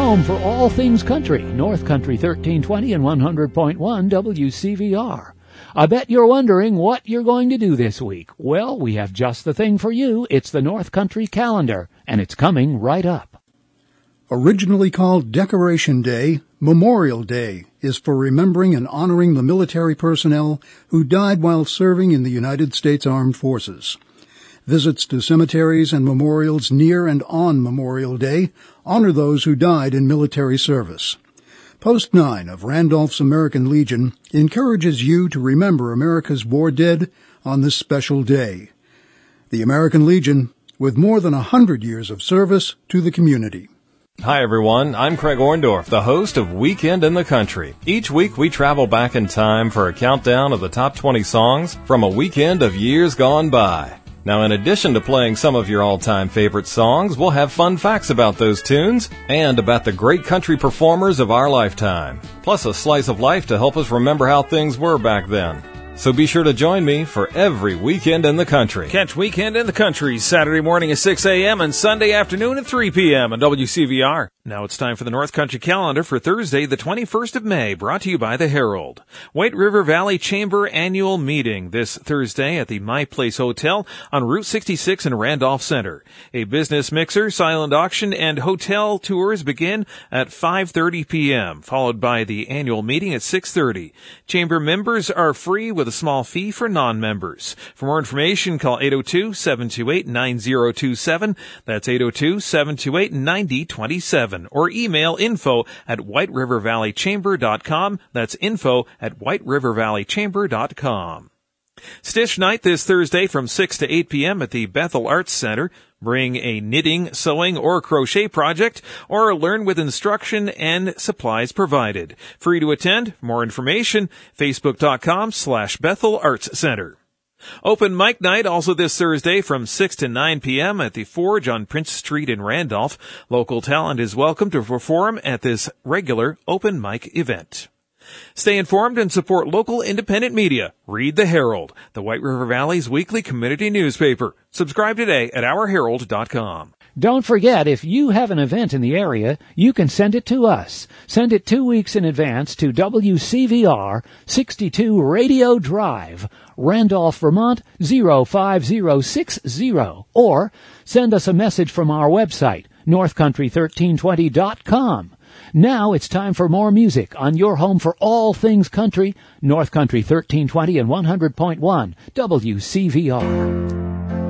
home for all things country, North Country 1320 and 100.1 WCVR. I bet you're wondering what you're going to do this week. Well, we have just the thing for you. It's the North Country Calendar, and it's coming right up. Originally called Decoration Day, Memorial Day is for remembering and honoring the military personnel who died while serving in the United States Armed Forces. Visits to cemeteries and memorials near and on Memorial Day honor those who died in military service. Post 9 of Randolph's American Legion encourages you to remember America's war dead on this special day. The American Legion, with more than 100 years of service to the community. Hi everyone, I'm Craig Orndorff, the host of Weekend in the Country. Each week we travel back in time for a countdown of the top 20 songs from a weekend of years gone by. Now, in addition to playing some of your all-time favorite songs, we'll have fun facts about those tunes and about the great country performers of our lifetime, plus a slice of life to help us remember how things were back then. So be sure to join me for every Weekend in the Country. Catch Weekend in the Country Saturday morning at 6 a.m. and Sunday afternoon at 3 p.m. on WCVR. Now it's time for the North Country Calendar for Thursday, the 21st of May, brought to you by the Herald. White River Valley Chamber Annual Meeting this Thursday at the My Place Hotel on Route 66 in Randolph Center. A business mixer, silent auction, and hotel tours begin at 5:30 p.m., followed by the annual meeting at 6:30. Chamber members are free with a small fee for non-members. For more information, call 802-728-9027. That's 802-728-9027. Or email info@whiterivervalleychamber.com. That's info@whiterivervalleychamber.com. Stitch Night this Thursday from 6 to 8 p.m. at the Bethel Arts Center. Bring a knitting, sewing, or crochet project, or learn with instruction and supplies provided. Free to attend. For more information, facebook.com/Bethel Arts Center. Open Mic Night also this Thursday from 6 to 9 p.m. at the Forge on Prince Street in Randolph. Local talent is welcome to perform at this regular open mic event. Stay informed and support local independent media. Read the Herald, the White River Valley's weekly community newspaper. Subscribe today at ourherald.com. Don't forget, if you have an event in the area, you can send it to us. Send it 2 weeks in advance to WCVR 62 Radio Drive, Randolph, Vermont 05060, or send us a message from our website, northcountry1320.com. Now it's time for more music on your home for all things country, North Country 1320 and 100.1 WCVR.